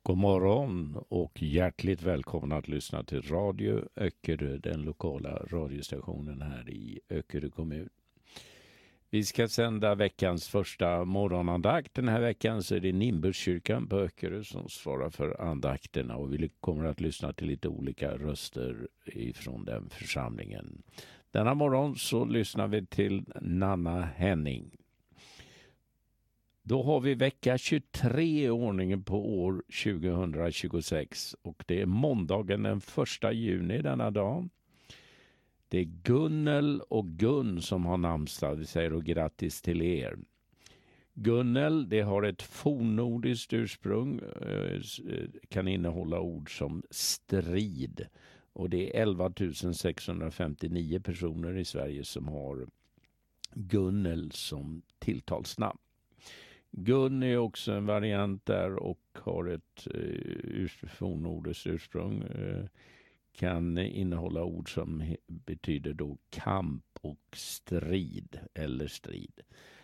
God morgon och hjärtligt välkomna att lyssna till Radio Öckerö, den lokala radiostationen här i Öckerö kommun. Vi ska sända veckans första morgonandakt. Den här veckan så är det Nimbuskyrkan på Öckerö som svarar för andakterna och vi kommer att lyssna till lite olika röster ifrån den församlingen. Denna morgon så lyssnar vi till Nanna Henning. Då har vi vecka 23 i ordningen på år 2026 och det är måndagen den 1 juni denna dag. Det är Gunnel och Gun som har namnsdag. Vi säger och grattis till er. Gunnel, det har ett fornnordiskt ursprung, kan innehålla ord som strid. Och det är 11 659 personer i Sverige som har Gunnel som tilltalsnamn. Gun är också en variant där och har ett fornnordiskt ursprung. Kan innehålla ord som betyder då kamp och strid eller strid.